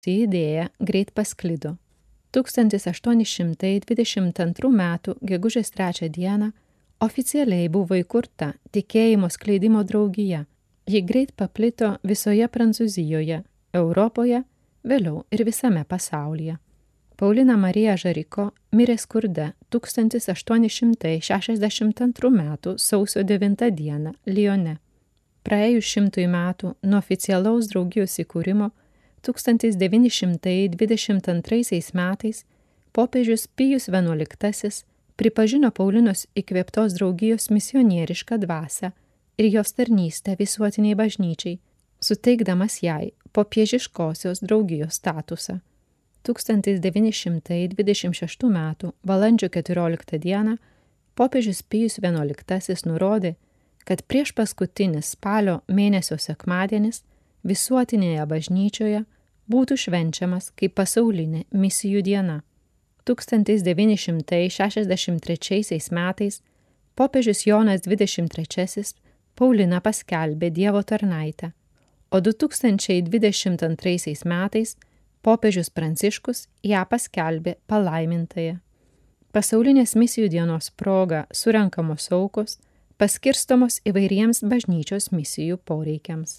idėja greit pasklido. 1822 m. gegužės 3 dieną oficialiai buvo įkurta tikėjimo skleidimo draugija. Ji greit paplito visoje Prancūzijoje, Europoje, vėliau ir visame pasaulyje. Paulina Marija Žariko mirė skurde 1862 m. sausio 9 dieną Lione. Praėjus 100 metų nuo oficialaus draugijos įkūrimo 1922 metais popiežius Pijus XI pripažino Paulinos įkvėptos draugijos misionierišką dvasią ir jos tarnystę visuotiniai bažnyčiai, suteikdamas jai popiežiškosios draugijos statusą. 1926 m. balandžio 14 dieną popiežius Pijus XI nurodė, kad prieš paskutinis spalio mėnesio sekmadienis visuotinėje bažnyčioje būtų švenčiamas kaip pasaulinė misijų diena. 1963 metais popiežius Jonas XXIII Pauliną paskelbė Dievo tarnaite, o 2022 metais popiežius Pranciškus ją paskelbė palaimintąja. Pasaulinės misijų dienos proga surenkamos aukos paskirstomos įvairiems bažnyčios misijų poreikiams.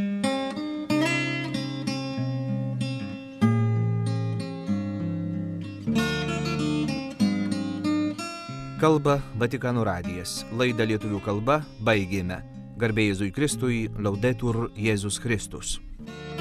Kalba Vatikano radijas. Laidą lietuvių kalba baigėme. Garbė Jėzui Kristui, Laudetur Jėzus Kristus.